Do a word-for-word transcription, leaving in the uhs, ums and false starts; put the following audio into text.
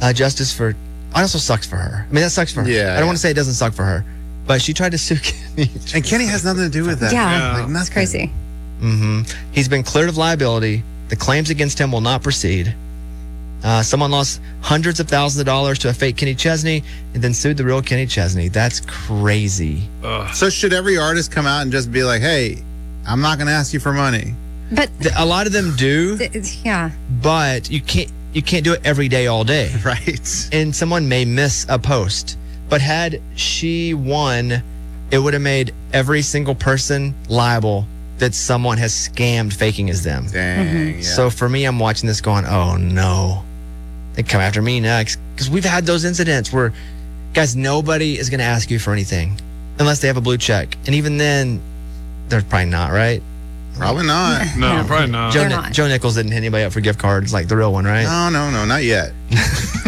uh, justice for. Also sucks for her. I mean, that sucks for her. Yeah, I don't yeah. want to say it doesn't suck for her, but she tried to sue Kenny. And Kenny has nothing to do with that. Yeah, Like, that's nothing. crazy. Mm-hmm. He's been cleared of liability. The claims against him will not proceed. Uh, someone lost hundreds of thousands of dollars to a fake Kenny Chesney and then sued the real Kenny Chesney. That's crazy. So should every artist come out and just be like, hey, I'm not going to ask you for money? But The- a lot of them do, th- yeah, but you can't you can't do it every day, all day. Right. And someone may miss a post. But had she won, it would have made every single person liable that someone has scammed faking as them. Dang. Yeah. So for me, I'm watching this going, oh no, they come after me next. Because we've had those incidents where, guys, nobody is going to ask you for anything unless they have a blue check. And even then, they're probably not, right? Probably not. No, No. probably not. Joe, They're Ni- not. Joe Nichols didn't hit anybody up for gift cards like the real one, right? No, no, no, not yet.